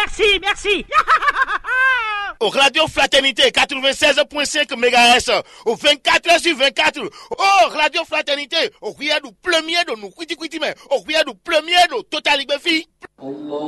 merci. Au Radio Fraternité 96.5 MHz, au 24h/24. Oh, Radio Fraternité, au crier du premier de nous, au crier du premier de Total Libefi.